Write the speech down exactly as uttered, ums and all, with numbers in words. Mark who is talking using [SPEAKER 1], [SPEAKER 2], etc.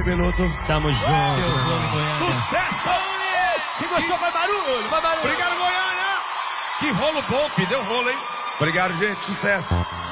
[SPEAKER 1] Beloto.
[SPEAKER 2] Tamo junto.
[SPEAKER 1] Sucesso! Se gostou, vai barulho, vai barulho. Obrigado, Goiânia. Que rolo bom, filho. Deu rolo, hein? Obrigado, gente. Sucesso.